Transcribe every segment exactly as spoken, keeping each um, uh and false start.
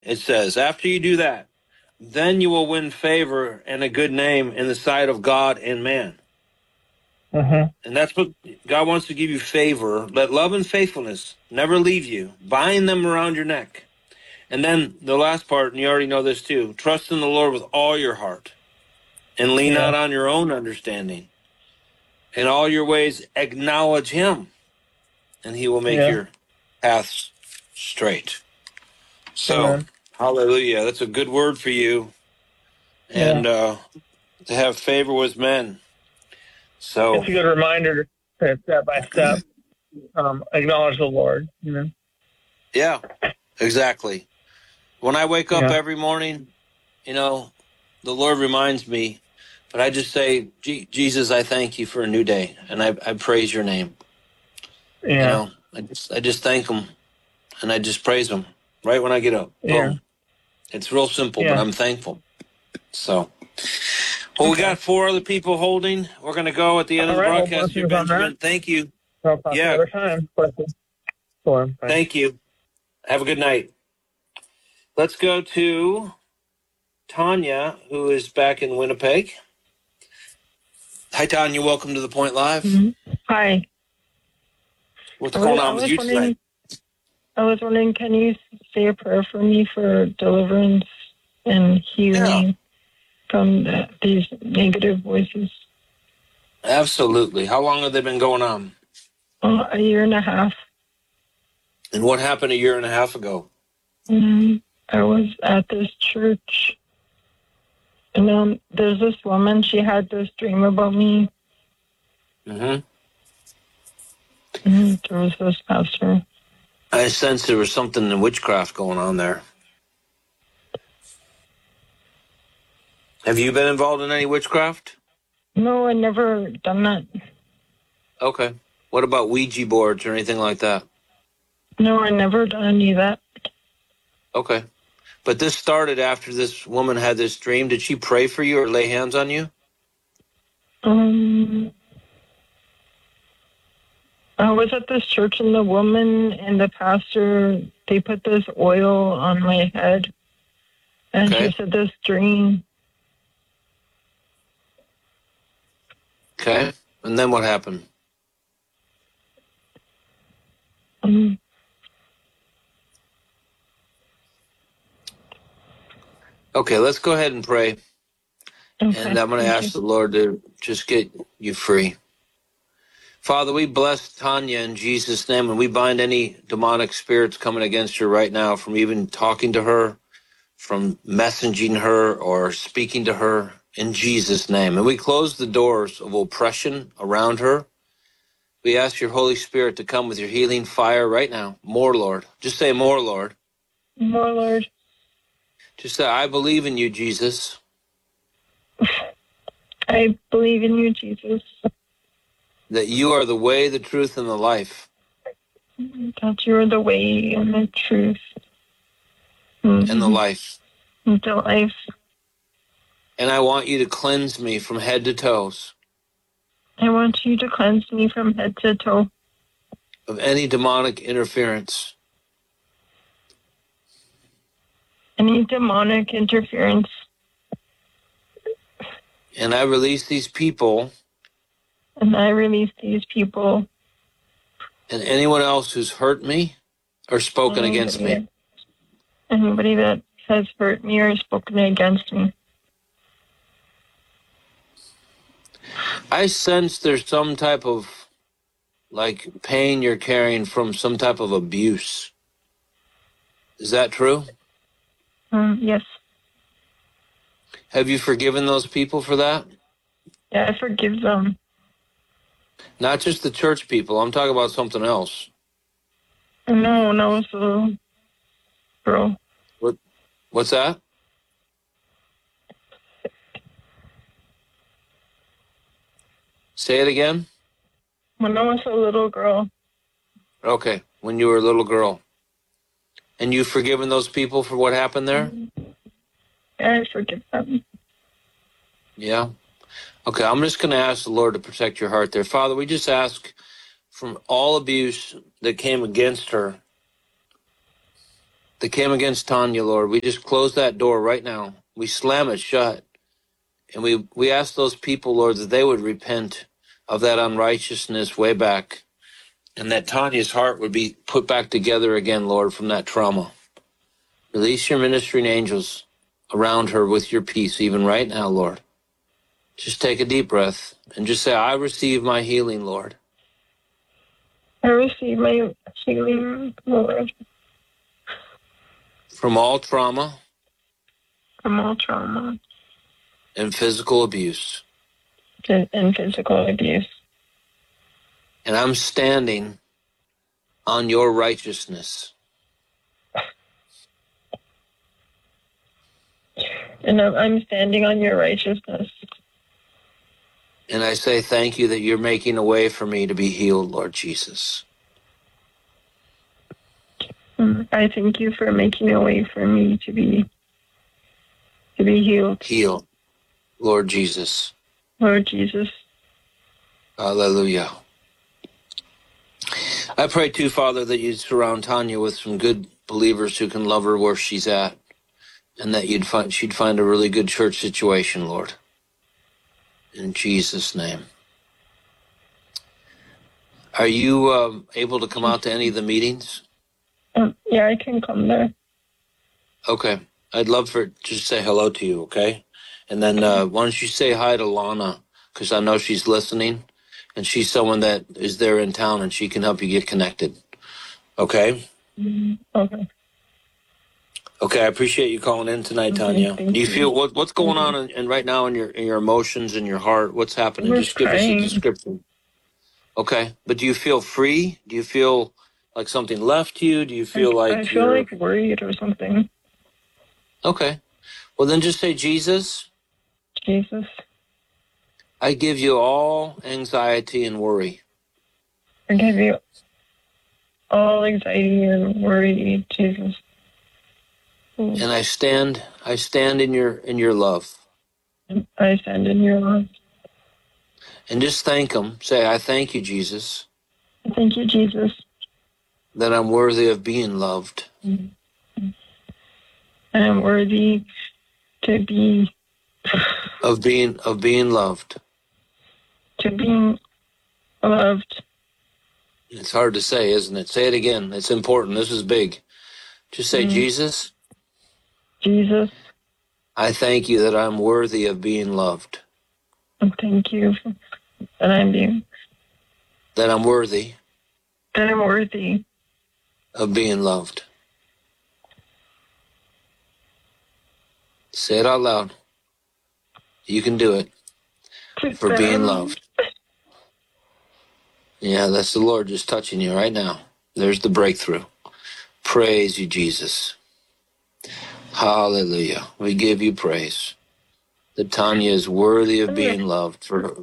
It says, after you do that, then you will win favor and a good name in the sight of God and man. Mm-hmm. And that's what God wants to give you, favor. Let love and faithfulness never leave you. Bind them around your neck. And then the last part, and you already know this too, trust in the Lord with all your heart and lean Yeah. not on your own understanding. In all your ways, acknowledge him, and he will make Yeah. your paths straight. So, Amen. hallelujah. That's a good word for you. And Yeah. uh, to have favor with men. So It's a good reminder to step by step um, acknowledge the Lord, you know? yeah, exactly. When I wake up Yeah. every morning, you know, the Lord reminds me, but I just say, Jesus, I thank you for a new day, and I, I praise your name. Yeah. You know, I just, I just thank him, and I just praise him right when I get up. Yeah. Boom. It's real simple, Yeah. but I'm thankful. So, well, we Okay. got four other people holding. We're going to go at the end All of the right. Well, broadcast here, blessings on Benjamin. that. Thank you. I'll talk Yeah. another time. Blessings. Bye. Thank you. Have a good night. Let's go to Tanya, who is back in Winnipeg. Hi, Tanya. Welcome to The Point Live. Mm-hmm. Hi. What's I going was, on I with was you wondering, tonight? I was wondering, can you say a prayer for me for deliverance and healing Yeah. from the, these negative voices? Absolutely. How long have they been going on? Uh, a year and a half. And what happened a year and a half ago? Mm-hmm. I was at this church, and um, there's this woman. She had this dream about me. Mm-hmm. Mm-hmm. There was this pastor. I sense there was something in witchcraft going on there. Have you been involved in any witchcraft? No, I never done that. Okay. What about Ouija boards or anything like that? No, I never done any of that. Okay. But this started after this woman had this dream. Did she pray for you or lay hands on you? Um, I was at this church, and the woman and the pastor, they put this oil on my head, and Okay. she said this dream. Okay. And then what happened? Um, Okay, let's go ahead and pray. okay, And I'm going to thank ask you. the Lord to just get you free. Father, we bless Tanya in Jesus' name, and we bind any demonic spirits coming against her right now from even talking to her, from messaging her or speaking to her in Jesus' name. And we close the doors of oppression around her. We ask your Holy Spirit to come with your healing fire right now. More, Lord. Just say more, Lord. More, Lord. Just say, I believe in you, Jesus. I believe in you, Jesus. That you are the way, the truth, and the life. That you are the way and the truth. Mm-hmm. And the life. And the life. And I want you to cleanse me from head to toes. I want you to cleanse me from head to toe. Of any demonic interference. Any demonic interference. And I release these people. And I release these people. And anyone else who's hurt me or spoken anybody against me. That, anybody that has hurt me or spoken against me. I sense there's some type of like pain you're carrying from some type of abuse. Is that true? Um, yes. Have you forgiven those people for that? Yeah, I forgive them. Not just the church people. I'm talking about something else. No, no, it's a girl. What? What's that? Say it again. When I was a little girl. Okay, when you were a little girl. And you've forgiven those people for what happened there? Yeah, I forgive them. Yeah. Okay, I'm just going to ask the Lord to protect your heart there. Father, we just ask from all abuse that came against her, that came against Tanya, Lord. We just close that door right now. We slam it shut. And we, we ask those people, Lord, that they would repent of that unrighteousness way back, and that Tanya's heart would be put back together again, Lord, from that trauma. Release your ministering angels around her with your peace, even right now, Lord. Just take a deep breath and just say, I receive my healing, Lord. I receive my healing, Lord, From all trauma from all trauma and physical abuse. and and physical abuse. And I'm standing on your righteousness. And I'm, I'm standing on your righteousness. And I say thank you that you're making a way for me to be healed, Lord Jesus. Mm, I thank you for making a way for me to be to be healed, Heal, Lord Jesus. Lord Jesus. Hallelujah. I pray too, Father, that you'd surround Tanya with some good believers who can love her where she's at, and that you'd find she'd find a really good church situation, Lord. In Jesus' name. Are you um, able to come out to any of the meetings? Um, yeah, I can come there. Okay. I'd love for it to say hello to you, okay? And then uh, why don't you say hi to Lana, because I know she's listening, and she's someone that is there in town, and she can help you get connected. Okay? Mm, okay. Okay, I appreciate you calling in tonight, Okay, Tanya. thank Do you you. feel what what's going Thank on in, in right now in your in your emotions and your heart? What's happening? We're Just give us a praying. description. Okay, but do you feel free? Do you feel like something left you? Do you feel I, I like feel you're like worried or something. okay? Well, then just say, Jesus, Jesus, I give you all anxiety and worry. I give you all anxiety and worry, Jesus. Mm, And I stand I stand in your in your love. I stand in your love. And just thank him. Say, I thank you, Jesus, Thank you, Jesus. that I'm worthy of being loved. Mm. I am worthy to be Of being of being loved. to being loved. It's hard to say, isn't it? Say it again. It's important. This is big. Just say, Mm. Jesus, Jesus, I thank you that I'm worthy of being loved. and thank you for, that I'm being That I'm worthy that I'm worthy of being loved. Say it out loud. You can do it. to For being them. loved. Yeah, that's the Lord just touching you right now. There's the breakthrough. Praise you, Jesus. Hallelujah. We give you praise. That Tanya is worthy of being loved. For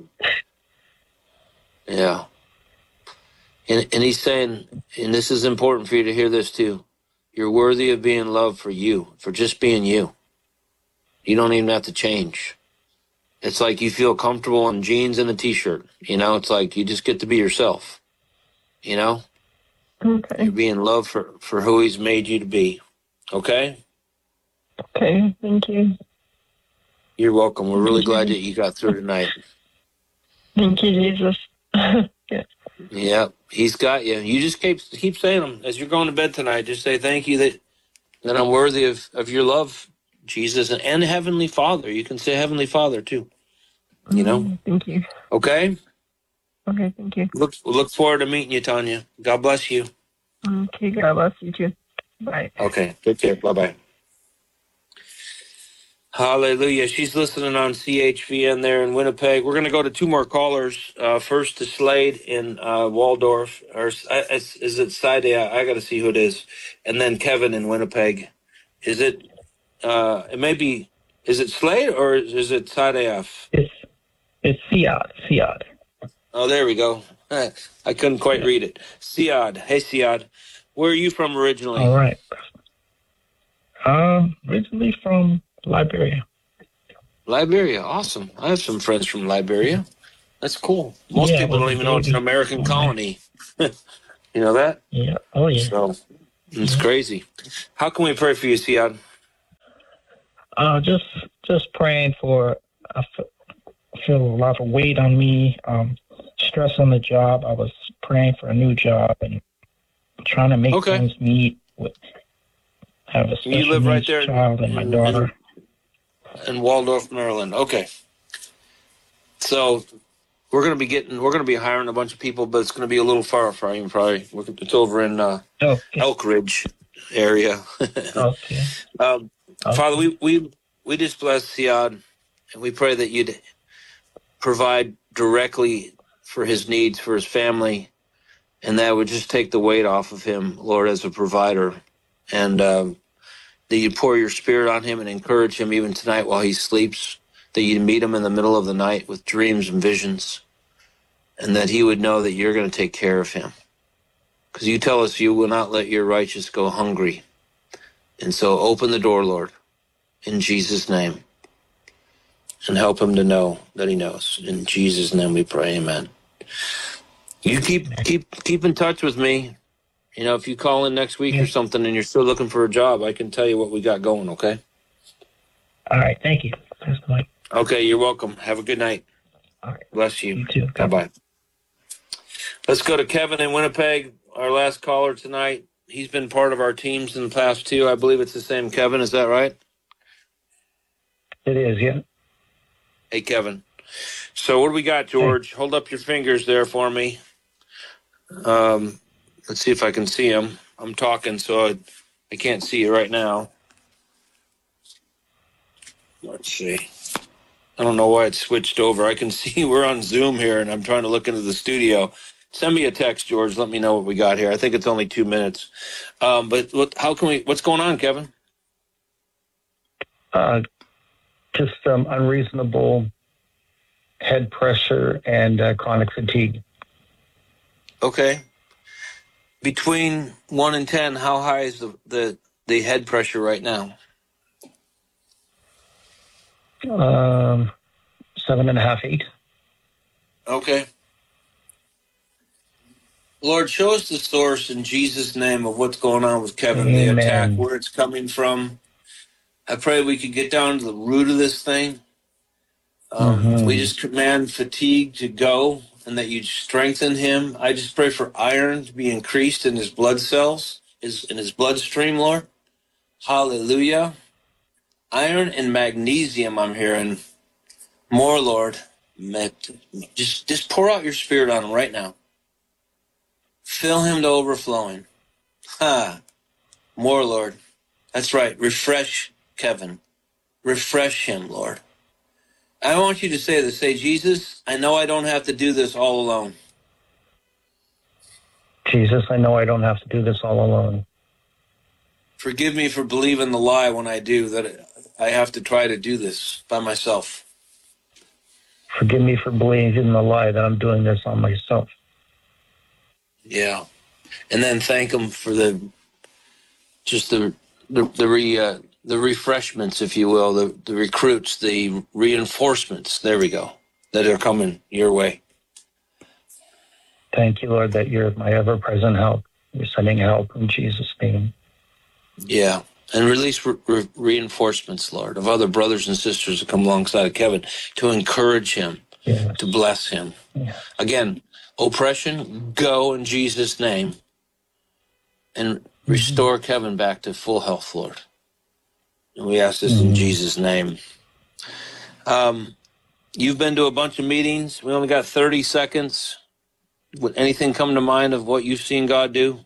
yeah. And, and he's saying, and this is important for you to hear this too, you're worthy of being loved for you, for just being you. You don't even have to change. It's like you feel comfortable in jeans and a t-shirt. You know, it's like you just get to be yourself. You know? Okay. You're being loved for, for who he's made you to be. Okay? Okay. Thank you. You're welcome. We're really Thank you. glad that you got through tonight. Thank you, Jesus. Yeah. Yeah, he's got you. You just keep keep saying them as you're going to bed tonight. Just say thank you that that I'm worthy of, of your love, Jesus, and, and Heavenly Father. You can say Heavenly Father too. You know? Mm, Thank you. Okay? Okay. Thank you. Look look forward to meeting you, Tanya. God bless you. Okay. God bless you too. Bye. Okay. Take care. Bye bye. Hallelujah. She's listening on C H V N there in Winnipeg. We're going to go to two more callers. Uh, first to Slade in uh, Waldorf. Or uh, is, is it Side? I got to see who it is. And then Kevin in Winnipeg. Is it, uh, it may be, is it Slade or is it Side A F? It's it's Siad. Siad. Oh, there we go. I couldn't quite Yeah. read it. Siad. Hey, Siad. Where are you from originally? All right. Um, originally from Liberia. Liberia. Awesome. I have some friends from Liberia. That's cool. Most Yeah, people well, don't even know it's an baby. American Oh, colony. You know that? Yeah. Oh yeah. So, It's crazy. How can we pray for you, Siad? Uh, just just praying for. I f- feel a lot of weight on me. Um, stress on the job. I was praying for a new job and trying to make Okay. things meet. With I have a special You live right needs there in- child and my in- daughter. in Waldorf, Maryland. Okay. So we're going to be getting, we're going to be hiring a bunch of people, but it's going to be a little far from you, probably. We're- It's over in uh, Okay. Elk Ridge area. Okay. um, Okay. Father, we, we, we just bless Siad, and we pray that you'd provide directly for his needs, for his family, and that would just take the weight off of him, Lord, as a provider. And um, that you pour your spirit on him and encourage him even tonight while he sleeps, that you meet him in the middle of the night with dreams and visions, and that he would know that you're going to take care of him. Because you tell us you will not let your righteous go hungry. And so open the door, Lord, in Jesus' name, and help him to know that he knows. In Jesus' name we pray, amen. You keep keep keep in touch with me. You know, if you call in next week Yeah. or something and you're still looking for a job, I can tell you what we got going, okay? All right. Thank you. That's my, Okay, you're welcome. Have a good night. all right. Bless you. You too. Bye-bye. Let's go to Kevin in Winnipeg, our last caller tonight. He's been part of our teams in the past, too. I believe it's the same Kevin. Is that right? It is, yeah. Hey, Kevin. So what do we got, George? Hold up your fingers there for me. Um, let's see if I can see him. I'm talking, so I, I can't see you right now. Let's see. I don't know why it switched over. I can see we're on Zoom here, and I'm trying to look into the studio. Send me a text, George. Let me know what we got here. I think it's only two minutes. Um, but what, how can we? What's going on, Kevin? Uh, just um, unreasonable head pressure and uh, chronic fatigue. Okay. Between one and ten, how high is the the, the head pressure right now? Um, seven and a half, eight. Okay. Lord, show us the source in Jesus' name of what's going on with Kevin, Amen. the attack, where it's coming from. I pray we could get down to the root of this thing. Um, Mhm. We just command fatigue to go and that you strengthen him. I just pray for iron to be increased in his blood cells, his, in his bloodstream, Lord. Hallelujah. Iron and magnesium, I'm hearing. More, Lord. Met- Just, just pour out your spirit on him right now. Fill him to overflowing. Ha. More, Lord. That's right. Refresh Kevin. Refresh him, Lord. I want you to say this. Say, Jesus, I know I don't have to do this all alone. Jesus, I know I don't have to do this all alone. Forgive me for believing the lie when I do, that I have to try to do this by myself. Forgive me for believing the lie that I'm doing this on myself. Yeah. And then thank him for the, just the, the, the re, uh, the refreshments, if you will, the, the recruits, the reinforcements, there we go, that are coming your way. Thank you, Lord, that you're my ever-present help. You're sending help in Jesus' name. Yeah. And release re- re- reinforcements, Lord, of other brothers and sisters that come alongside of Kevin to encourage him, Yes. to bless him. Yes. Again, oppression, go in Jesus' name, and restore mm-hmm. Kevin back to full health, Lord. And we ask this mm-hmm. in Jesus' name. Um, you've been to a bunch of meetings. We only got thirty seconds. Would anything come to mind of what you've seen God do?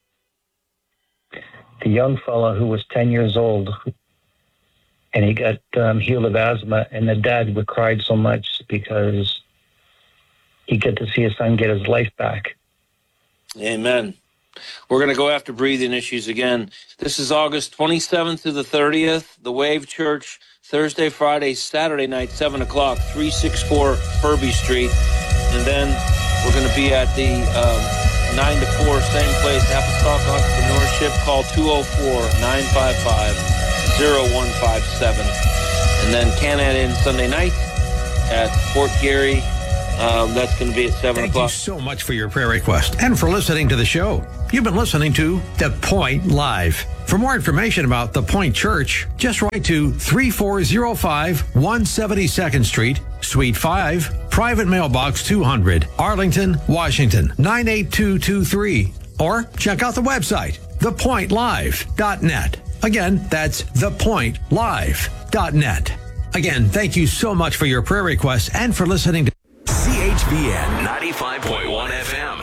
The young fellow who was ten years old, and he got um, healed of asthma, and the dad would cried so much because he got to see his son get his life back. Amen. We're going to go after breathing issues again. This is August twenty-seventh through the thirtieth, the Wave Church, Thursday, Friday, Saturday night, seven o'clock, three sixty-four Furby Street. And then we're going to be at the um, nine to four, same place, Apostolic Entrepreneurship. Call two oh four, nine five five, oh one five seven. And then Can-Ad in Sunday night at Fort Gary. Um, that's going to be at seven Thank o'clock. Thank you so much for your prayer request and for listening to the show. You've been listening to The Point Live. For more information about The Point Church, just write to three four zero five one seventy-second Street, Suite five, Private Mailbox two hundred, Arlington, Washington, nine eight two two three. Or check out the website, the point live dot net. Again, that's the point live dot net. Again, thank you so much for your prayer requests and for listening to C H V N ninety-five point one F M.